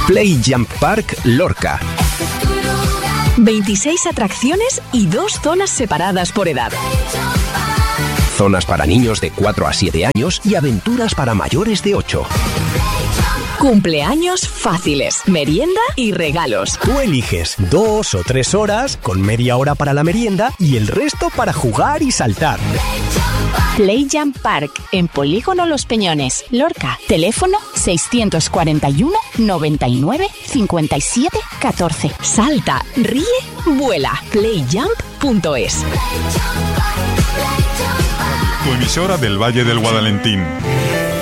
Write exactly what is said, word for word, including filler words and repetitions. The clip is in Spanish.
Play Jump Park Lorca. veintiséis atracciones y dos zonas separadas por edad. Zonas para niños de cuatro a siete años y aventuras para mayores de ocho. Cumpleaños fáciles, merienda y regalos. Tú eliges dos o tres horas, con media hora para la merienda y el resto para jugar y saltar. Play Jump Park, en Polígono Los Peñones, Lorca. Teléfono seiscientos cuarenta y uno, noventa y nueve, cincuenta y siete, catorce. Salta, ríe, vuela. playjump punto es. Tu emisora del Valle del Guadalentín.